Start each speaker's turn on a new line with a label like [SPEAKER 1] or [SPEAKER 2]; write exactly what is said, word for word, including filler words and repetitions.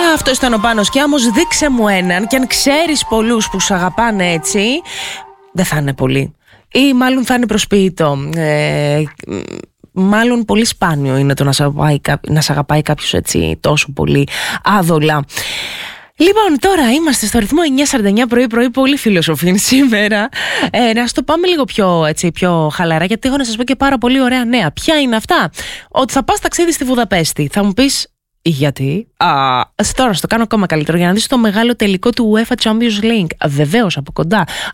[SPEAKER 1] Αυτό ήταν ο Πάνος Κιάμος. Δείξε μου έναν, και αν ξέρεις πολλούς που σ' αγαπάνε έτσι, δεν θα είναι πολλοί. Ή μάλλον θα είναι προσποιητό. Ε, μάλλον πολύ σπάνιο είναι το να σ' αγαπάει, να σ' αγαπάει κάποιος έτσι τόσο πολύ άδολα. Λοιπόν, τώρα είμαστε στο ρυθμό εννιά σαράντα εννιά πρωί-πρωί, πολύ φιλοσοφήν σήμερα. Ε, να στο πάμε λίγο πιο, έτσι, πιο χαλαρά, γιατί έχω να σας πω και πάρα πολύ ωραία νέα. Ποια είναι αυτά? Ότι θα πας ταξίδι στη Βουδαπέστη. Θα μου πεις, γιατί? Α, τώρα στο κάνω ακόμα καλύτερο, για να δεις το μεγάλο τελικό του UEFA Champions League. Βεβαίως από κοντά.